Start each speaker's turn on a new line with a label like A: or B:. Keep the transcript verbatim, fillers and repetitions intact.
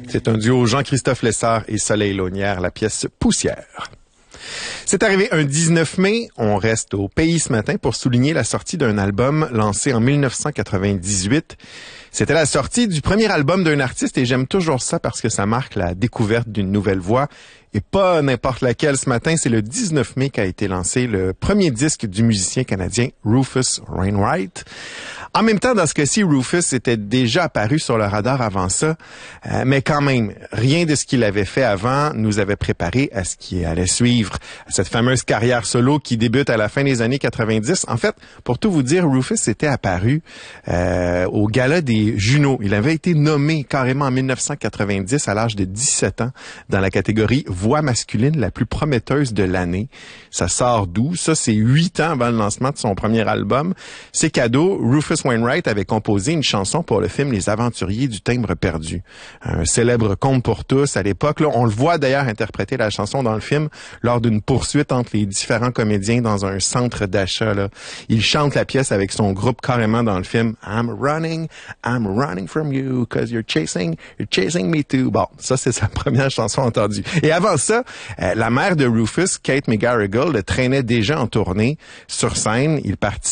A: C'est un duo Jean-Christophe Lessard et Soleil Launière, la pièce Poussière. C'est arrivé un dix-neuf mai, on reste au pays ce matin pour souligner la sortie d'un album lancé en mille neuf cent quatre-vingt-dix-huit. C'était la sortie du premier album d'un artiste et j'aime toujours ça parce que ça marque la découverte d'une nouvelle voix. Et pas n'importe laquelle ce matin, c'est le dix-neuf mai qu'a été lancé le premier disque du musicien canadien Rufus Wainwright. En même temps, dans ce cas-ci, Rufus était déjà apparu sur le radar avant ça, euh, mais quand même, rien de ce qu'il avait fait avant nous avait préparé à ce qui allait suivre. Cette fameuse carrière solo qui débute à la fin des années quatre-vingt-dix. En fait, pour tout vous dire, Rufus était apparu euh, au gala des Juno. Il avait été nommé carrément en mille neuf cent quatre-vingt-dix à l'âge de dix-sept ans dans la catégorie voix masculine la plus prometteuse de l'année. Ça sort d'où? Ça, c'est huit ans avant le lancement de son premier album. C'est cadeau. Rufus Wainwright avait composé une chanson pour le film Les Aventuriers du Timbre perdu. Un célèbre conte pour tous à l'époque. Là, on le voit d'ailleurs interpréter la chanson dans le film lors d'une poursuite entre les différents comédiens dans un centre d'achat. Là. Il chante la pièce avec son groupe carrément dans le film. I'm running, I'm running from you, cause you're chasing, you're chasing me too. Bon, ça c'est sa première chanson entendue. Et avant ça, euh, la mère de Rufus, Kate McGarrigle, le traînait déjà en tournée sur scène. Il participait